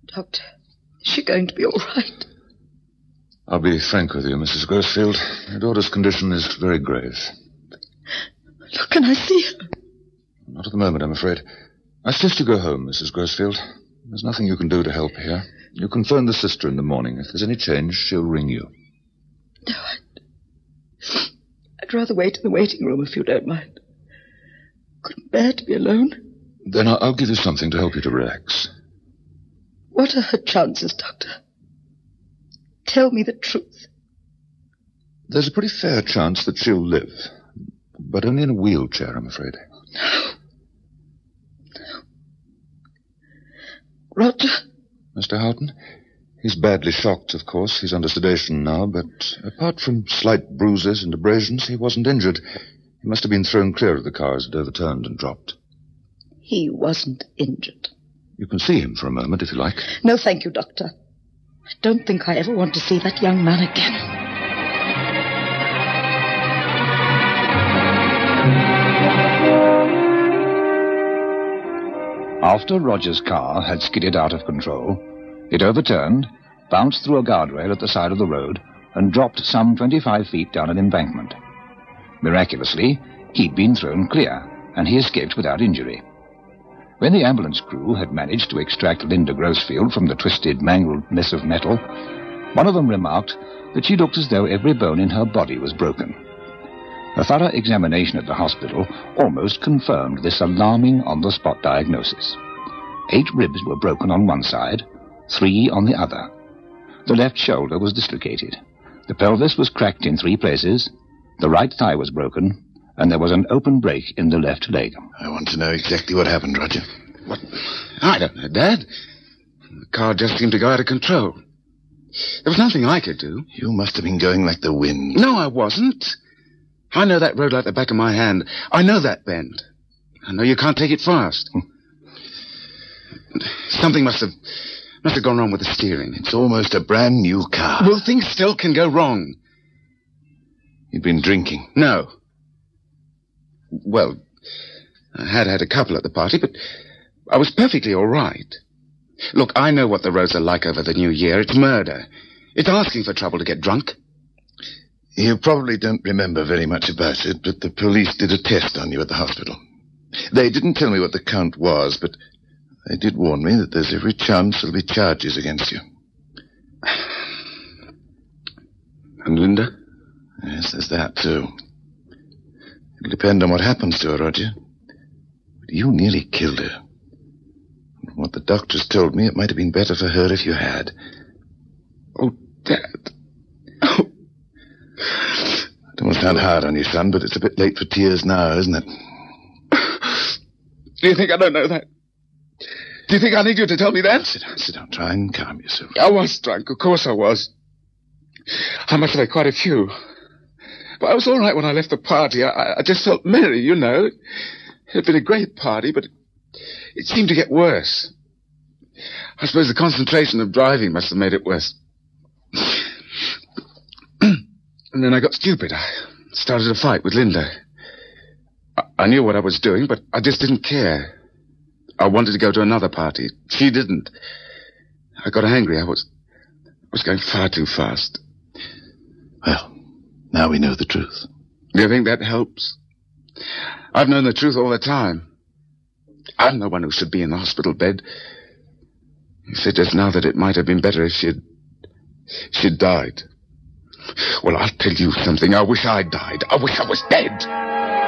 Doctor, is she going to be all right? I'll be frank with you, Mrs. Grossfield. Your daughter's condition is very grave. Look, can I see her? Not at the moment, I'm afraid. I suggest you go home, Mrs. Grossfield. There's nothing you can do to help here. You can phone the sister in the morning. If there's any change, she'll ring you. No, I'd rather wait in the waiting room if you don't mind. Couldn't bear to be alone. Then I'll give you something to help you to relax. What are her chances, Doctor? Tell me the truth. There's a pretty fair chance that she'll live, but only in a wheelchair, I'm afraid. No. Roger? Mr. Houghton? He's badly shocked, of course. He's under sedation now, but apart from slight bruises and abrasions, he wasn't injured. He must have been thrown clear of the car as it overturned and dropped. He wasn't injured. You can see him for a moment, if you like. No, thank you, Doctor. I don't think I ever want to see that young man again. After Roger's car had skidded out of control, it overturned, bounced through a guardrail at the side of the road, and dropped some 25 feet down an embankment. Miraculously, he'd been thrown clear, and he escaped without injury. When the ambulance crew had managed to extract Linda Grossfield from the twisted, mangled mess of metal, one of them remarked that she looked as though every bone in her body was broken. A thorough examination at the hospital almost confirmed this alarming on-the-spot diagnosis. 8 ribs were broken on one side, 3 on the other. The left shoulder was dislocated. The pelvis was cracked in 3 places, the right thigh was broken, and there was an open break in the left leg. I want to know exactly what happened, Roger. What? I don't know, Dad. The car just seemed to go out of control. There was nothing I could do. You must have been going like the wind. No, I wasn't. I know that road like the back of my hand. I know that bend. I know you can't take it fast. Something must have gone wrong with the steering. It's almost a brand new car. Well, things still can go wrong. You'd been drinking? No. Well, I had a couple at the party, but I was perfectly all right. Look, I know what the roads are like over the new year. It's murder. It's asking for trouble to get drunk. You probably don't remember very much about it, but the police did a test on you at the hospital. They didn't tell me what the count was, but they did warn me that there's every chance there'll be charges against you. And Linda? Yes, there's that, too. It'll depend on what happens to her, Roger. But you nearly killed her. From what the doctors told me, it might have been better for her if you had. Oh, Dad. Oh. I don't want to sound hard on you, son, but it's a bit late for tears now, isn't it? Do you think I don't know that? Do you think I need you to tell me that? Sit down. Try and calm yourself. I was drunk. Of course I was. I must have had quite a few. But I was all right when I left the party. I just felt merry, you know. It had been a great party, but it seemed to get worse. I suppose the concentration of driving must have made it worse. And then I got stupid. I started a fight with Linda. I knew what I was doing, but I just didn't care. I wanted to go to another party. She didn't. I got angry. I was going far too fast. Well, now we know the truth. Do you think that helps? I've known the truth all the time. I'm the one who should be in the hospital bed. You said just now that it might have been better if she'd died. Well, I'll tell you something. I wish I'd died. I wish I was dead.